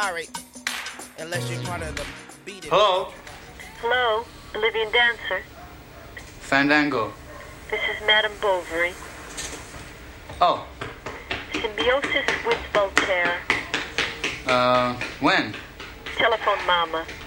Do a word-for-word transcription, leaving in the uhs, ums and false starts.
sorry. Unless you're part of the beat it. Hello? Hello, Bolivian dancer. Fandango. This is Madame Bovary. Oh. Symbiosis with Voltaire. Uh, when? Telephone Mama.